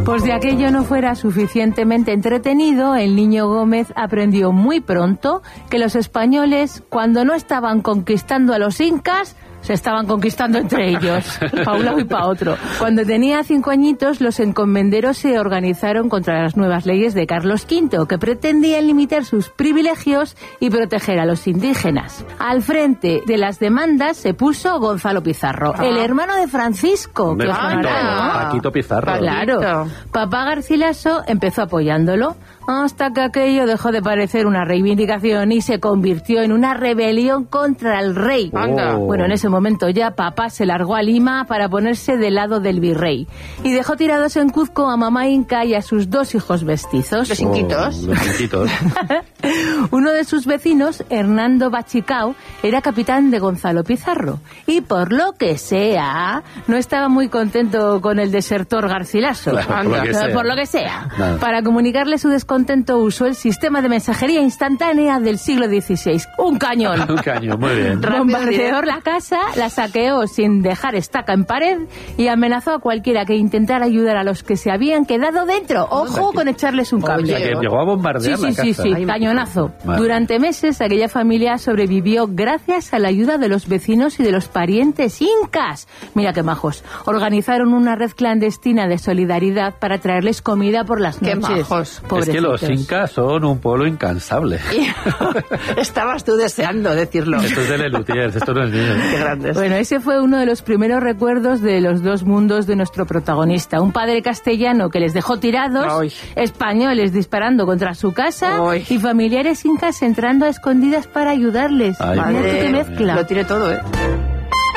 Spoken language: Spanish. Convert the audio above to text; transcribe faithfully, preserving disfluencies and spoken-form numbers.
Pues de aquello no fuera suficientemente entretenido, el niño Gómez aprendió muy pronto que los españoles, cuando no estaban conquistando a los incas, se estaban conquistando entre ellos, para un lado y para otro. Cuando tenía cinco añitos, los encomenderos se organizaron contra las nuevas leyes de Carlos quinto, que pretendían limitar sus privilegios y proteger a los indígenas. Al frente de las demandas se puso Gonzalo Pizarro, ah. el hermano de Francisco, que os sonará, ¿no? Paquito Pizarro. Claro. Papá Garcilaso empezó apoyándolo, hasta que aquello dejó de parecer una reivindicación y se convirtió en una rebelión contra el rey. Oh. Bueno, en ese momento ya papá se largó a Lima para ponerse del lado del virrey y dejó tirados en Cuzco a mamá Inca y a sus dos hijos mestizos. Los inquitos. Oh, los inquitos. Uno de sus vecinos, Hernando Bachicao, era capitán de Gonzalo Pizarro y por lo que sea no estaba muy contento con el desertor Garcilaso. Claro, por, lo que sea. por lo que sea. Nada. Para comunicarle su descontento usó el sistema de mensajería instantánea del siglo dieciséis. Un cañón. Un cañón, muy bien. Bombardeó la casa, la saqueó sin dejar estaca en pared y amenazó a cualquiera que intentara ayudar a los que se habían quedado dentro. Ojo con echarles un cable. O sea, que llegó a bombardear Sí, la sí, casa. sí, sí, cañonazo. Vale. Durante meses aquella familia sobrevivió gracias a la ayuda de los vecinos y de los parientes incas. Mira qué majos. Organizaron una red clandestina de solidaridad para traerles comida por las Qué noches. majos. Es que los incas son un pueblo incansable. Estabas tú deseando decirlo. Esto es de Lelutiers, esto no es mío. Qué grandes. Bueno, ese fue uno de los primeros recuerdos de los dos mundos de nuestro protagonista. Un padre castellano que les dejó tirados, Ay. españoles disparando contra su casa Ay. y familiares incas entrando a escondidas para ayudarles. Ay, Mira tú qué madre mezcla. Lo tiene todo, ¿eh?